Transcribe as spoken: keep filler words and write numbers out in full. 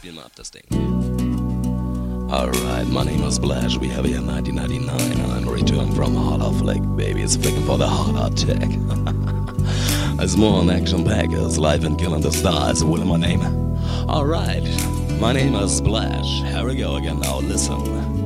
spiel mal ab das Ding. Alright, my name is Splash. We have here nineteen ninety-nine. I'm returned from Heart of Lake, baby. It's flicking for the heart attack. It's more an action pack. It's life and killing the stars. What is my name? Alright, my name is Splash. Here we go again now. Listen.